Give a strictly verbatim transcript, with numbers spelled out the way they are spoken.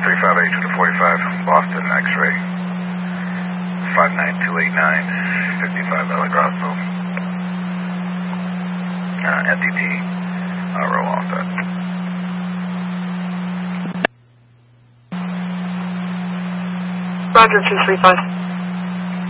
three five eight to forty-five, Boston, X-ray. five nine two eight nine, fifty-five Valley Grosso. Uh, F T T, uh, roll off that. Roger, two three five.